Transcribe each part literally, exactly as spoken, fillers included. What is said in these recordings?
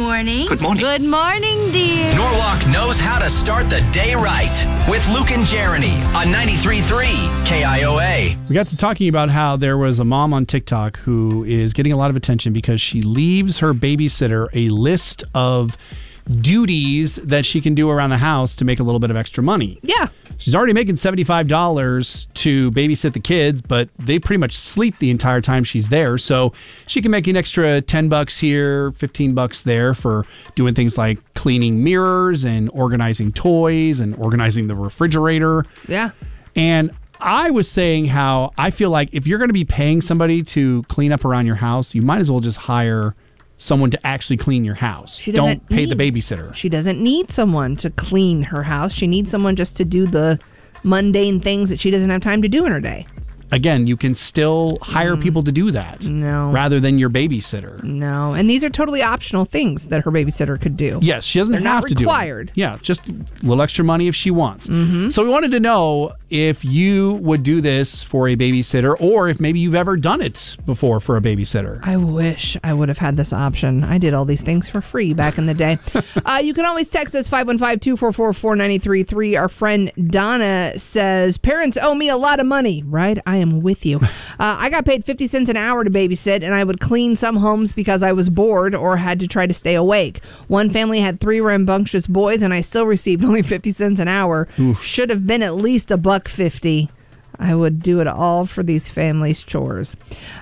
morning. Good morning. Good morning, dear. Norwalk knows how to start the day right with Luke and Jeremy on ninety-three point three K I O A. We got to talking about how there was a mom on TikTok who is getting a lot of attention because she leaves her babysitter a list of duties that she can do around the house to make a little bit of extra money. Yeah. She's already making seventy-five dollars to babysit the kids, but they pretty much sleep the entire time she's there. So she can make an extra ten bucks here, fifteen bucks there for doing things like cleaning mirrors and organizing toys and organizing the refrigerator. Yeah. And I was saying how I feel like if you're going to be paying somebody to clean up around your house, you might as well just hire someone to actually clean your house. She Don't pay need, the babysitter. She doesn't need someone to clean her house. She needs someone just to do the mundane things that she doesn't have time to do in her day. Again, you can still hire mm. people to do that. No. Rather than your babysitter. No. And these are totally optional things that her babysitter could do. Yes, she doesn't They're have not to do it. required. Yeah, just a little extra money if she wants. Mm-hmm. So we wanted to know if you would do this for a babysitter or if maybe you've ever done it before for a babysitter. I wish I would have had this option. I did all these things for free back in the day. uh, you can always text us five one five, two four four, four nine three three. Our friend Donna says, parents owe me a lot of money, right? I am with you. Uh, I got paid fifty cents an hour to babysit, and I would clean some homes because I was bored or had to try to stay awake. One family had three rambunctious boys, and I still received only fifty cents an hour. Oof. Should have been at least a buck fifty. I would do it all for these families' chores.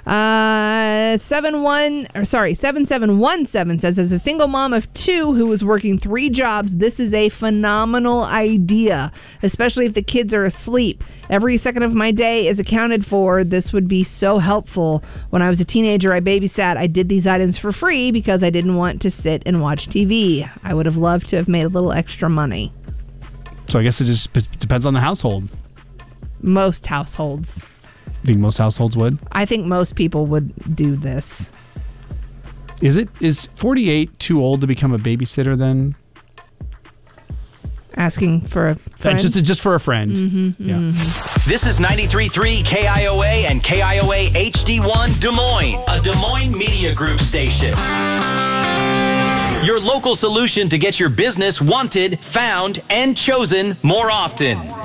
Uh, seven one or sorry, seven seven one seven says, as a single mom of two who was working three jobs, this is a phenomenal idea, especially if the kids are asleep. Every second of my day is accounted for. This would be so helpful. When I was a teenager, I babysat. I did these items for free because I didn't want to sit and watch T V. I would have loved to have made a little extra money. So I guess it just p- depends on the household. Most households. You think most households would? I think most people would do this. Is it is forty-eight too old to become a babysitter then? Asking for a friend? Uh, just, just for a friend. Mm-hmm, yeah. Mm-hmm. This is ninety-three point three K I O A and K I O A H D one Des Moines, a Des Moines Media Group station. Your local solution to get your business wanted, found, and chosen more often.